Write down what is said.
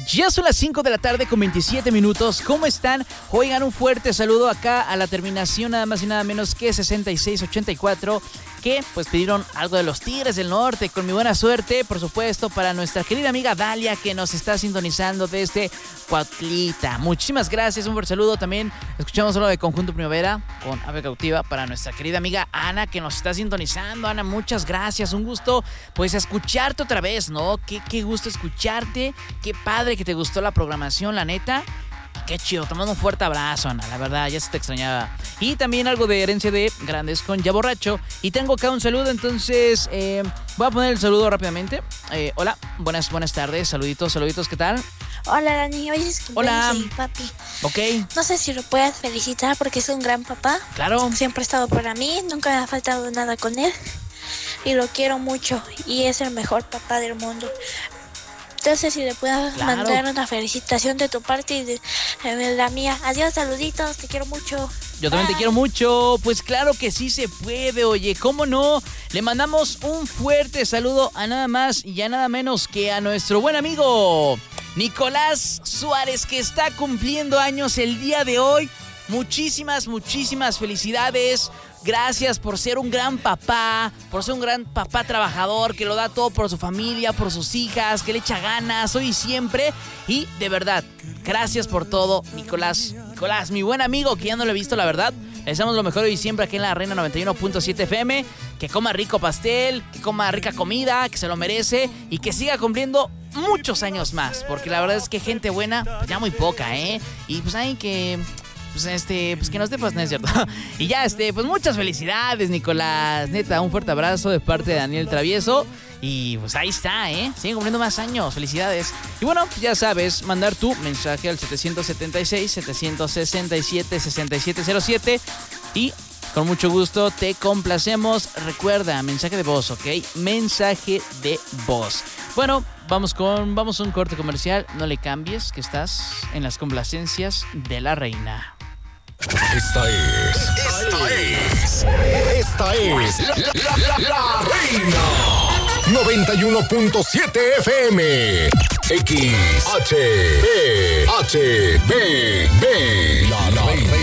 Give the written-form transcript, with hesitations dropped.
Ya son las 5 de la tarde con 27 minutos. ¿Cómo están? Oigan, un fuerte saludo acá a la terminación nada más y nada menos que 6684, que pues pidieron algo de los Tigres del Norte, con mi buena suerte, por supuesto, para nuestra querida amiga Dalia, que nos está sintonizando desde Cuautlita. Muchísimas gracias, un fuerte saludo. También escuchamos algo de Conjunto Primavera con Ave Cautiva para nuestra querida amiga Ana, que nos está sintonizando. Ana, muchas gracias, un gusto pues escucharte otra vez, ¿no? Qué gusto escucharte, qué padre que te gustó la programación, la neta. Qué chido, te mando un fuerte abrazo, Ana, la verdad, ya se te extrañaba. Y también algo de Herencia de Grandes con Ya Borracho. Y tengo acá un saludo, entonces voy a poner el saludo rápidamente. Hola, buenas tardes, saluditos, ¿qué tal? Hola, Dani, hoy es cumpleaños de mi papi. Ok. No sé si lo puedas felicitar porque es un gran papá. Claro. Siempre ha estado para mí, nunca me ha faltado nada con él. Y lo quiero mucho y es el mejor papá del mundo. Entonces, si le puedas mandar una felicitación de tu parte y de la mía. Adiós, saluditos, te quiero mucho. Yo también te quiero mucho. Pues claro que sí se puede, oye, ¿cómo no? Le mandamos un fuerte saludo a nada más y a nada menos que a nuestro buen amigo Nicolás Suárez, que está cumpliendo años el día de hoy. Muchísimas felicidades. Gracias por ser un gran papá, por ser un gran papá trabajador, que lo da todo por su familia, por sus hijas, que le echa ganas hoy y siempre. Y de verdad, gracias por todo, Nicolás. Nicolás, mi buen amigo, que ya no lo he visto, la verdad. Le deseamos lo mejor hoy y siempre aquí en la Reina 91.7 FM. Que coma rico pastel, que coma rica comida, que se lo merece y que siga cumpliendo muchos años más. Porque la verdad es que gente buena, pues ya muy poca, ¿eh? Y pues hay que... Pues que nos dé paz, ¿no es cierto? Y ya, pues muchas felicidades, Nicolás. Neta, un fuerte abrazo de parte de Daniel Travieso. Y pues ahí está, ¿eh? Siguen cumpliendo más años, felicidades. Y bueno, ya sabes, mandar tu mensaje al 776-767-6707. Y con mucho gusto te complacemos. Recuerda, mensaje de voz, ¿ok? Mensaje de voz. Bueno, vamos a un corte comercial. No le cambies, que estás en las complacencias de la reina. Esta es la Reina 91.7 FM XHBHBB La Reina.